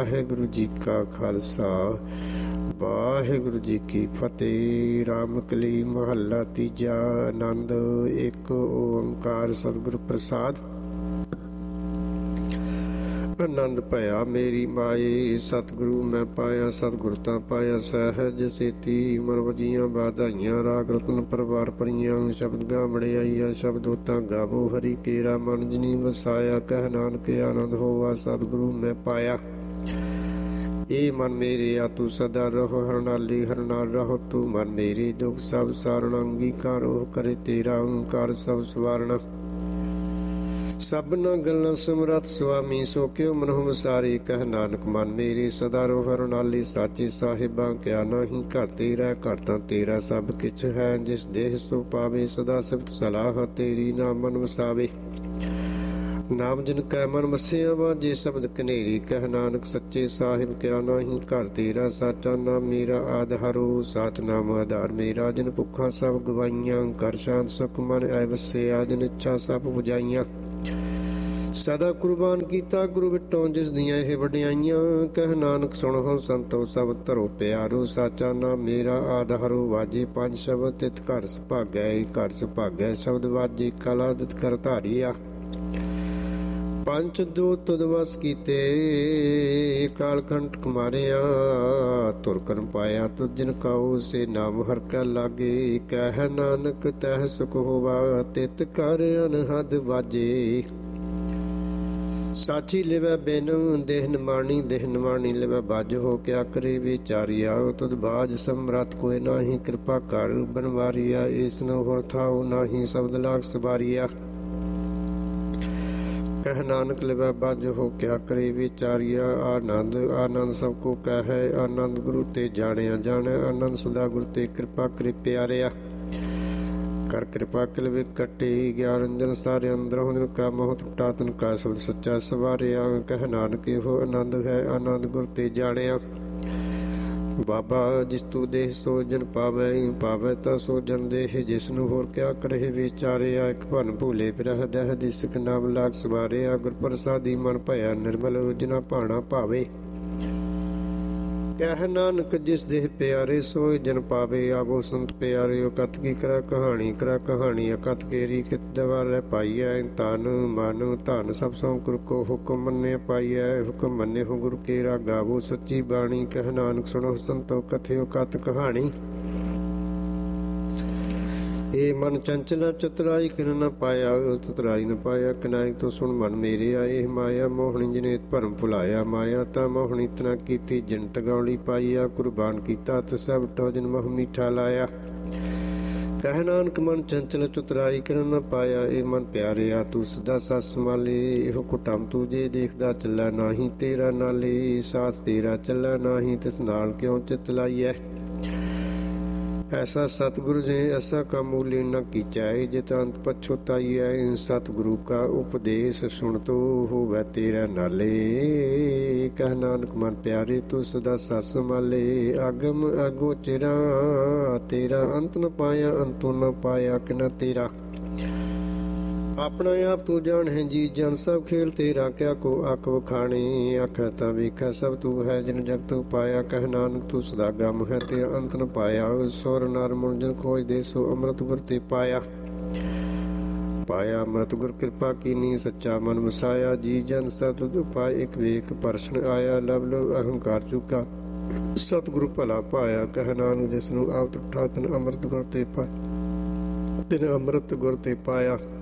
ਵਾਹਿਗੁਰੂ ਜੀ ਕਾ ਖਾਲਸਾ ਵਾਹਿਗੁਰੂ ਜੀ ਕੀ ਫਤਿਹ। ਰਾਮਕਲੀ ਮਹੱਲਾ ਤੀਜਾ। ਆਨੰਦ ਇੱਕ ਓੰਕਾਰ ਸਤਿਗੁਰ ਪ੍ਰਸਾਦ। ਆਨੰਦ ਭਇਆ ਮੇਰੀ ਮਾਏ, ਸਤਿਗੁਰੂ ਮੈਂ ਪਾਇਆ, ਸਤਿਗੁਰ ਤਾਂ ਪਾਇਆ ਸਹਿਜ ਸੇਤੀ। ਮਨ ਵਜੀਆਂ ਬਾਧਾਈਆਂ, ਰਾਗ ਰਤਨ ਪਰਵਾਰ ਭਰੀਆਂ, ਸ਼ਬਦ ਗਾ ਵਡਿਆਈਆ, ਸ਼ਬਦੋ ਤਾਂ ਗਾਵੋ ਹਰੀ ਕੇਰਾ। ਮਨ ਜਿਨੀ ਵਸਾਇਆ, ਕਹਿ ਨਾਨਕ ਆਨੰਦ ਹੋਵਾ, ਸਤਿਗੁਰੂ ਮੈਂ ਪਾਇਆ। ਏ ਮਨ ਮੇਰੇ ਆ ਤੂੰ ਸਦਾ ਰਹੋ, ਹਰਨਾਲੀ ਹਰਨਾਲ ਰਹੋ ਤੂੰ। ਮਨ ਮੇਰੇ ਦੁਖ ਸਭ ਸਾਰਣ, ਅੰਗੀਕਾਰੋ ਕਰੇ ਤੇਰਾ ਓੰਕਾਰ ਸਭ ਸਵਾਰਣ। ਸਭਨਾ ਗੱਲਾਂ ਸਮਰੱਥ ਸੁਆਮੀ, ਸੋ ਕਿਉ ਮਨਹੁ ਵਸਾਰੇ। ਕਹਿ ਨਾਨਕ ਮਨ ਮੇਰੇ ਸਦਾ ਰੋ ਹਰਨਾਲੀ, ਸਾਚੇ ਸਾਹਿਬਾਂ ਕਿਆ ਨਾਹੀ। ਘਰ ਤੇਰਾ ਘਰ ਤਾਂ ਤੇਰਾ ਸਭ ਕਿਛ ਹੈ, ਜਿਸ ਦੇਹ ਸੋ ਪਾਵੇ। ਸਦਾ ਸਿਫਤ ਸਲਾਹ ਤੇਰੀ, ਨਾਮ ਮਨ ਵਸਾਵੇ। ਨਾਮ ਜਿਨ ਕੈ ਮਨ ਵਸਿਆ, ਵਾਜੇ ਸ਼ਬਦ ਕਨੇਰੀ। ਕਹਿ ਨਾਨਕ ਸੱਚੇ ਸਾਹਿਬ ਕਿਆ ਨਾਹੀ। ਘਰ ਤੇਰਾ ਸਾਚਾ ਨਾਮ ਮੇਰਾ ਆਧਾਰੋ, ਸਾਚ ਨਾਮ ਆਧਾਰ ਮੇਰਾ। ਜਿਨ ਭੁੱਖਾਂ ਸਭ ਗਵਾਈਆਂ, ਕਰ ਸ਼ਾਂਤ ਸੁਖ ਮਨ ਐ ਵਸਿਆ। ਜਿਨ ਇੱਛਾ ਸਭ ਬੁਝਾਈਆਂ, ਸਦਾ ਕੁਰਬਾਨ ਕੀਤਾ ਗੁਰੂ ਵਿਟੋਂ, ਜਿਸ ਦੀਆਂ ਇਹ ਵਡਿਆਈਆਂ। ਕਹਿ ਨਾਨਕ ਸੁਣੋ ਸੰਤੋ ਸਭ ਧਰੋ ਪਿਆਰੋ, ਸਾਚਾ ਨਾਮ ਮੇਰਾ ਆਧਾਰੋ। ਵਾਜੇ ਪੰਜ ਸ਼ਬਦ ਤਿਤ ਘਰ ਸੁਭਾਗੈ, ਘਰ ਸੁਭਾਗੈ ਸ਼ਬਦ ਵਾਜੇ। ਕਲਾ ਦਿਤ ਕਰ ਧਾਰੀਆ, ਪੰਚ ਦੋ ਤੁਧ ਵਸ ਕੀਤੇ। ਕਾਲ ਕੰਟਕ ਮਾਰਿਆ, ਤੁਰ ਕਰਮ ਪਾਇਆ ਤੁਧ ਜਿਨ ਕਾਉ। ਸੇ ਨਾਮ ਹਰਿ ਕੈ ਲਾਗੇ, ਕਹਿ ਨਾਨਕ ਤਹਿ ਸੁਖ ਹੋਵਾ। ਤਿਤ ਕਰ ਅਨਹਦ ਵਾਜੇ, ਸਾਚੀ ਲਿਵੈ ਬਿਨ ਦੇਹ ਨਿਮਾਣੀ। ਦੇਹ ਨਿਮਾਣੀ ਲਿਵੈ ਬਾਝ, ਹੋ ਕਿਆ ਕਰੇ ਵਿਚਾਰਿਆ। ਤੁਧ ਬਾਝ ਸਮਰੱਥ ਕੋਇ ਨਾਹੀ, ਕਿਰਪਾ ਕਰ ਬਨਵਾਰੀਆ। ਏਸ ਨੋ ਹੋਰ ਥਾਉ ਨਾਹੀ, ਸ਼ਬਦ ਲਾਗ ਸਵਾਰੀਆ। ਕਹਿ ਨਾਨਕ ਲਿਵੈ ਬਾਝ, ਹੋ ਕਿਆ ਕਰੇ ਵਿਚਾਰਿਆ। ਆਨੰਦ ਆਨੰਦ ਸਭ ਕੋ ਕਹਿ, ਆਨੰਦ ਗੁਰੂ ਤੇ ਜਾਣਿਆ ਜਾਣੈ। ਆਨੰਦ ਸਦਾ ਗੁਰੂ ਤੇ ਕਿਰਪਾ ਕਰੇ ਪਿਆਰਿਆ। ਕਰ ਕਿਰਪਾ ਕਿਲ ਵਿਕਟੇ, ਗਿਆਨ ਅੰਜਨ ਸਾਰੇ ਅੰਦਰੋਂ। ਜਿਨ ਕਾ ਮੋਹ ਟੁੱਟਾ, ਤਿਨ ਕਾ ਸ਼ਬਦ ਸੱਚਾ ਸਵਾਰਿਆ। ਕਹਿ ਨਾਨਕ ਇਹੋ ਆਨੰਦ ਹੈ, ਆਨੰਦ ਗੁਰ ਤੇ ਜਾਣਿਆ। ਬਾਬਾ ਜਿਸ ਤੂ ਦੇਹ ਸੋ ਜਨ ਪਾਵੈ, ਪਾਵੈ ਤਾਂ ਸੋ ਜਨ ਦੇਹ। ਜਿਸ ਨੂੰ ਹੋਰ ਕਿਆ ਕਰਹਿ ਵਿਚਾਰਿਆ। ਇੱਕ ਭਨ ਭੂਲੇ ਫਿਰਹਿ ਦਹਿ, ਦਿਸਕ ਨਾਮ ਲਾਗ ਸਵਾਰਿਆ। ਗੁਰ ਪ੍ਰਸਾਦੀ ਮਨ ਭਇਆ ਨਿਰਮਲ, ਜਿਨਾ ਭਾਣਾ ਭਾਵੇ। ਕਹਿ ਨਾਨਕ ਜਿਸ ਦੇਹ ਪਿਆਰੇ, ਸੋਇ ਜਨ ਪਾਵੇ। ਆਵੋ ਸੰਤ ਪਿਆਰਿਓ, ਕਥ ਕੀ ਕਰੈ ਕਹਾਣੀ। ਕਰੈ ਕਹਾਣੀ ਅਕਥ ਕੇਰੀ, ਕਿਤ ਦਵਾਰੈ ਪਾਈਐ। ਤਨ ਮਨ ਧਨ ਸਭ ਸੋ ਗੁਰ ਕੋ ਹੁਕਮ ਮੰਨਿਆ ਪਾਈਐ। ਹੁਕਮ ਮੰਨੇ ਹੋ ਗੁਰ ਕੇਰਾ, ਗਾਵੋ ਸੱਚੀ ਬਾਣੀ। ਕਹਿ ਨਾਨਕ ਸੁਣੋ ਸੰਤੋ ਕਥਿਓ ਕਥ ਕਹਾਣੀ। ਏ ਮਨ ਚੰਚਲਾ ਚਤੁਰਾਈ ਕਿਨ ਨ ਪਾਇਆ। ਚਤੁਰਾਈ ਨ ਪਾਇਆ ਕਿਨਾਇ ਤੋ ਸੁਣ ਮਨ ਮੇਰੇ ਆ। ਇਹ ਮਾਇਆ ਮੋਹਣੀ ਜਿਨੇ ਭਰਮ ਭੁਲਾਇਆ। ਮਾਇਆ ਤਾਂ ਮੋਹਣੀ ਤਨਾ ਕੀਤੀ, ਜਿਨ ਟਗੌਲੀ ਪਾਈਆ। ਕੁਰਬਾਨ ਕੀਤਾ ਤਿਸ ਸਭ ਟੋ, ਜਿਨ ਮੋਹ ਮੀਠਾ ਲਾਇਆ। ਕਹਿ ਨਾਨਕ ਮਨ ਚੰਚਲ ਚਤੁਰਾਈ ਕਿਨ ਨ ਪਾਇਆ। ਇਹ ਮਨ ਪਿਆਰਿਆ ਤੂੰ ਸਦਾ ਸਤ ਸੰਭਾਲੇ। ਇਹੋ ਕੁਟਮ ਤੂੰ ਜੇ ਦੇਖਦਾ ਚੱਲੈ ਨਾਹੀ, ਤੇਰਾ ਨਾਲੇ। ਸਾਥ ਤੇਰਾ ਚੱਲੈ ਨਾਹੀ, ਤਿਸ ਨਾਲ ਕਿਉ ਚਿਤ ਲਾਈਐ। ਐਸਾ ਸਤਿਗੁਰੂ ਜੇ ਐਸਾ ਕਾ ਮੂਲੇ ਨ ਕੀਚੈ, ਜਿਤ ਅੰਤ ਪਛੁਤਾਈਐ। ਸਤਿਗੁਰੂ ਕਾ ਉਪਦੇਸ਼ ਸੁਣ ਤੋ, ਹੋਵੈ ਤੇਰਾ ਨਾਲੇ। ਕਹਿ ਨਾਨਕ ਮਨ ਪਿਆਰੇ ਤੂੰ ਸਦਾ ਸਤ ਸੰਭਾਲੇ। ਅਗਮ ਅਗੋਚਰਾ ਤੇਰਾ, ਅੰਤ ਨ ਪਾਇਆ ਅੰਤੋਂ ਨ ਪਾਇਆ ਕਿਨਾ ਤੇਰਾ। ਆਪਣਾ ਆਪ ਤੂੰ ਜਾਣੈ ਜੀ ਜਨ, ਸਭ ਖੇਲ ਤੇਰਾ। ਕਿਆ ਕੋ ਆਖ ਵਖਾਣੇ, ਆਖੈ ਤਾਂ ਵੇਖੈ ਸਭ ਤੂੰ ਹੈ। ਜਿਨ ਜਗਤ ਪਾਇਆ, ਕਹਿ ਨਾਨਕ ਤੂੰ ਸਦਾ ਗਮ ਹੈ, ਤੇਰਾ ਅੰਤ ਨ ਪਾਇਆ। ਸੁਰ ਨਰ ਮੁਨ ਜਿਨ ਖੋਜ ਦੇ, ਸੋ ਅੰਮ੍ਰਿਤ ਗੁਰ ਤੇ ਪਾਇਆ। ਪਾਇਆ ਅੰਮ੍ਰਿਤ ਗੁਰ ਕਿਰਪਾ ਕੀਨੀ, ਸੱਚਾ ਮਨ ਵਸਾਇਆ। ਜੀ ਜਨ ਸਤਿ ਉਪਾਇ, ਇੱਕ ਵੇਖ ਪਰਸ਼ਨ ਆਇਆ। ਲਵ ਲਵ ਅਹੰਕਾਰ ਚੁਕਾ, ਸਤਿਗੁਰੂ ਭਲਾ ਪਾਇਆ। ਕਹਿ ਨਾਨਕ ਜਿਸ ਨੂੰ ਆਪ ਤੁਠਾ, ਤਿਨ ਅੰਮ੍ਰਿਤ ਗੁਰ ਤੇ ਪਾਇਆ। ਤਿਨ ਅੰਮ੍ਰਿਤ ਗੁਰ ਤੇ ਪਾਇਆ।